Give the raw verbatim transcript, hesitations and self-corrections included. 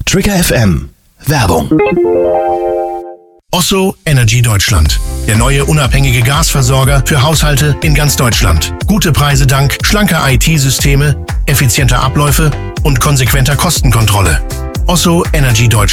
Trigger F M. Werbung. Osso Energy Deutschland. Der neue unabhängige Gasversorger für Haushalte in ganz Deutschland. Gute Preise dank schlanker I T-Systeme, effizienter Abläufe und konsequenter Kostenkontrolle. Osso Energy Deutschland.